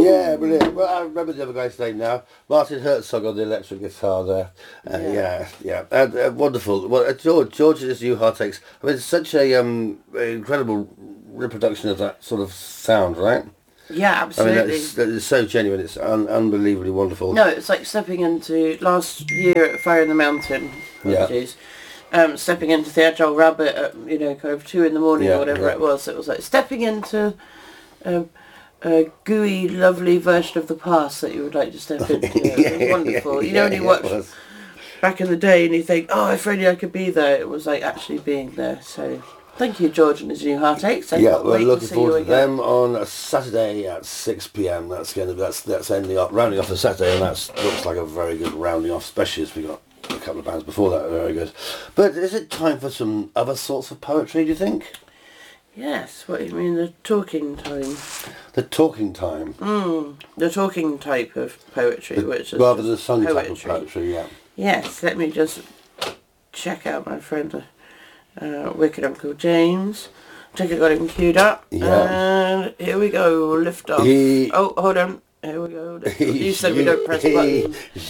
Yeah, brilliant. Well, I remember the other guy's name now. Martin Herzog on the electric guitar there. And, wonderful. Well, George and his new heartaches. I mean, it's such a incredible reproduction of that sort of sound, right? Yeah, absolutely. I mean, that is so genuine. It's unbelievably wonderful. No, it's like stepping into last year at Fire in the Mountain. Apologies. Stepping into the Agile Rabbit at kind of 2 in the morning or whatever it was. It was like stepping into a gooey, lovely version of the past that you would like to step into. It was wonderful. When you watch back in the day and you think, oh, if only I could be there. It was like actually being there. So thank you, George and his new heartaches. We're looking forward to them on a Saturday at 6 p.m. That's ending up rounding off the Saturday, and that looks like a very good rounding off, especially as we got a couple of bands before that are very good. But is it time for some other sorts of poetry, do you think? Yes, what do you mean, the talking time? The talking time. The talking type of poetry, which is rather than the sung type of poetry, yeah. Yes, let me just check out my friend Wicked Uncle James. I think I got him queued up. Yeah. And here we go, lift off. Oh, hold on. Here we go. You said we don't press buttons.